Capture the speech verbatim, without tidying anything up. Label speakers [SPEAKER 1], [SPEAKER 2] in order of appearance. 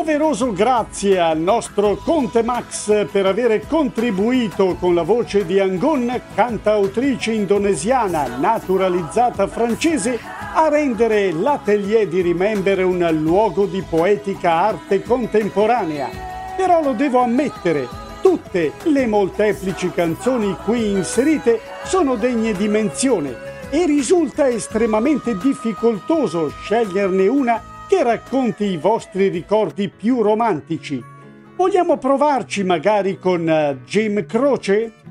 [SPEAKER 1] doveroso grazie al nostro Conte Max per avere contribuito con la voce di Angon, cantautrice indonesiana naturalizzata francese, a rendere l'Atelier di Remember un luogo di poetica arte contemporanea. Però lo devo ammettere, tutte le molteplici canzoni qui inserite sono degne di menzione e risulta estremamente difficoltoso sceglierne una che racconti i vostri ricordi più romantici. Vogliamo provarci magari con uh, Jim Croce?